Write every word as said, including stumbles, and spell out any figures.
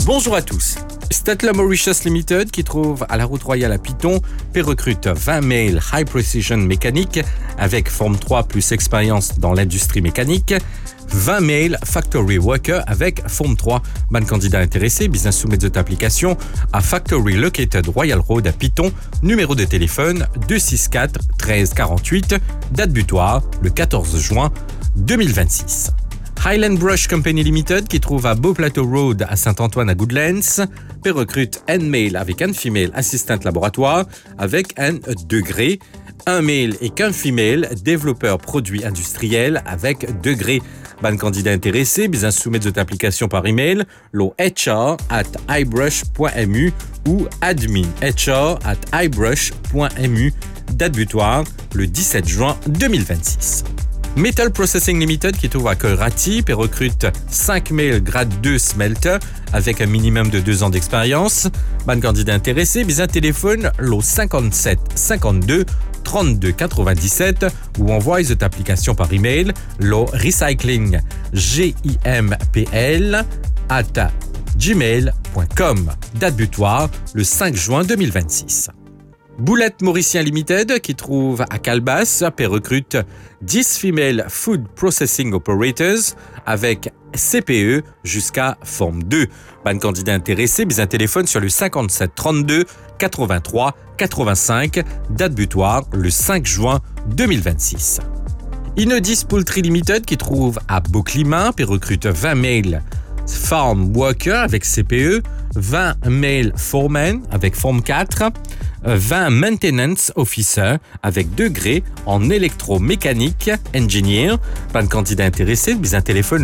Bonjour à tous. Statler Mauritius Limited, qui trouve à la route royale à Piton, recrute vingt males High Precision mécanique avec Forme trois plus expérience dans l'industrie mécanique, vingt males Factory Worker avec Forme trois. Ban candidat intéressé, business soumet cette application à Factory Located Royal Road à Piton, numéro de téléphone deux six quatre un trois quatre huit, date butoir le quatorze juin deux mille vingt-six. Highland Brush Company Limited, qui trouve à Beau Plateau Road à Saint-Antoine à Goodlands, recrute un male avec un female assistant laboratoire avec un degré, un male et qu'un female développeur produits industriels avec degré. Ban candidat intéressé, bien soumettre votre application par email, lo hr at ibrush point mu ou admin hr at ibrush point mu, date butoir le dix-sept juin deux mille vingt-six. Metal Processing Limited, qui trouve à Koirati, et recrute cinq males grade deux smelter avec un minimum de deux ans d'expérience. Ban candidat intéressé, bien téléphone lo cinquante-sept cinquante-deux trente-deux quatre-vingt-dix-sept ou envoie cette application par email lo recycling gimpl at gmail point com, date butoir le cinq juin deux mille vingt-six. Boulette Mauricien Limited, qui trouve à Calbas, et recrute dix female food processing operators avec C P E jusqu'à Forme deux. Ban candidat intéressé, bien un téléphone sur le cinquante-sept trente-deux quatre-vingt-trois quatre-vingt-cinq, date butoir le cinq juin deux mille vingt-six. Inodis Poultry Limited, qui trouve à Beauclimin, et recrute vingt males farm worker avec C P E, vingt male foreman avec Forme quatre, vingt maintenance officer avec degré en électromécanique engineer. Ban candidat intéressé, bien un téléphone